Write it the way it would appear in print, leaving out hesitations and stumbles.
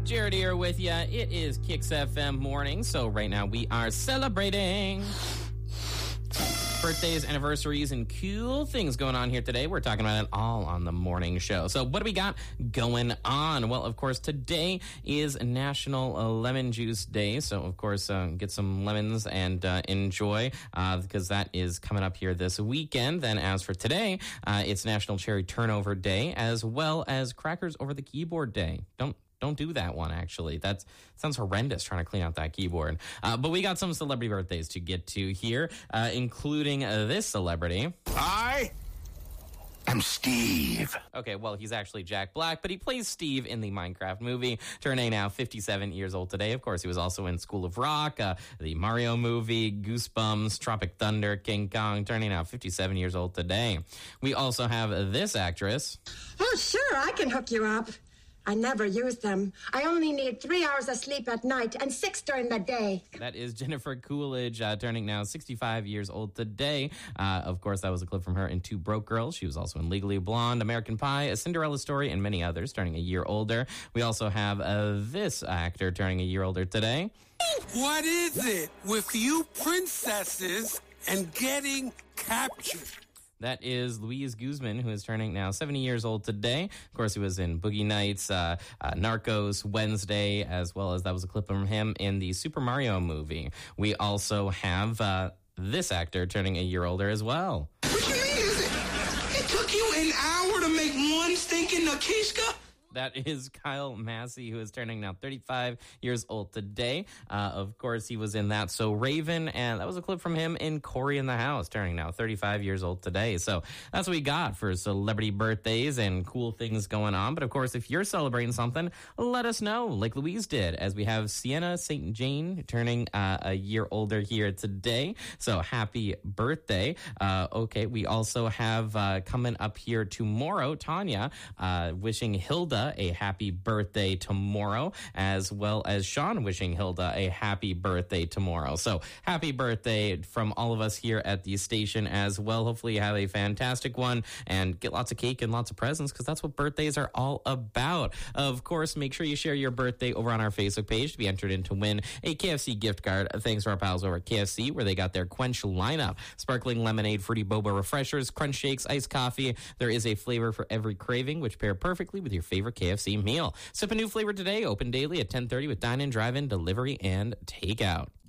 Jared here with you. It is Kicks FM morning, so right now we are celebrating birthdays, anniversaries, and cool things going on here today. We're talking about it all on the morning show. So what do we got going on? Well, of course, today is National Lemon Juice Day. So, of course, get some lemons and enjoy because that is coming up here this weekend. Then as for today, it's National Cherry Turnover Day as well as Crackers Over the Keyboard Day. Don't do that one, actually. That sounds horrendous, trying to clean out that keyboard. But we got some celebrity birthdays to get to here, including this celebrity. I am Steve. Okay, well, he's actually Jack Black, but he plays Steve in the Minecraft movie, turning now 57 years old today. Of course, he was also in School of Rock, the Mario movie, Goosebumps, Tropic Thunder, King Kong, turning now 57 years old today. We also have this actress. Oh, sure, I can hook you up. I never use them. I only need 3 hours of sleep at night and 6 during the day. That is Jennifer Coolidge, turning now 65 years old today. Of course, that was a clip from her in Two Broke Girls. She was also in Legally Blonde, American Pie, A Cinderella Story, and many others, turning a year older. We also have this actor turning a year older today. What is it with you princesses and getting captured? That is Luis Guzman, who is turning now 70 years old today. Of course, he was in Boogie Nights, Narcos, Wednesday, as well as that was a clip from him in the Super Mario movie. We also have this actor turning a year older as well. What you mean is it took you an hour to make one stinking Nakishka? That is Kyle Massey, who is turning now 35 years old today. Of course, he was in That So Raven, and that was a clip from him in Corey in the House, turning now 35 years old today. So that's what we got for celebrity birthdays and cool things going on. But of course, if you're celebrating something, let us know, like Louise did, as we have Sienna St. Jane turning a year older here today. So happy birthday. Okay, we also have coming up here tomorrow, Tanya wishing Hilda a happy birthday tomorrow, as well as Sean wishing Hilda a happy birthday tomorrow. So happy birthday from all of us here at the station as well. Hopefully you have a fantastic one and get lots of cake and lots of presents because that's what birthdays are all about. Of course, make sure you share your birthday over on our Facebook page to be entered in to win a KFC gift card. Thanks to our pals over at KFC, where they got their Quench lineup. Sparkling lemonade, fruity boba refreshers, crunch shakes, iced coffee. There is a flavor for every craving, which pair perfectly with your favorite KFC meal. Sip a new flavor today, open daily at 10:30 with dine-in, drive-in, delivery, and takeout.